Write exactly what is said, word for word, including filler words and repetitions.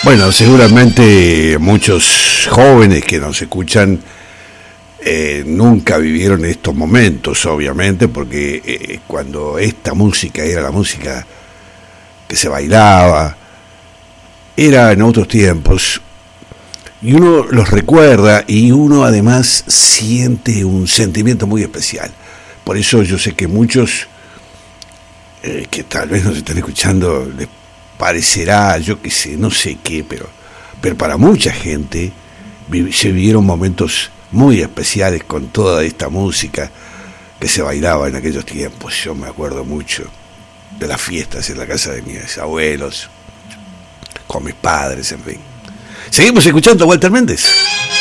Bueno, seguramente muchos jóvenes que nos escuchan eh, nunca vivieron estos momentos, obviamente, porque eh, cuando esta música era la música que se bailaba, era en otros tiempos, y uno los recuerda y uno además siente un sentimiento muy especial. Por eso yo sé que muchos eh, que tal vez nos están escuchando les parecerá, yo qué sé, no sé qué, pero, pero para mucha gente vi, se vivieron momentos muy especiales con toda esta música que se bailaba en aquellos tiempos. Yo me acuerdo mucho de las fiestas en la casa de mis abuelos, con mis padres, en fin. Seguimos escuchando a Walter Méndez.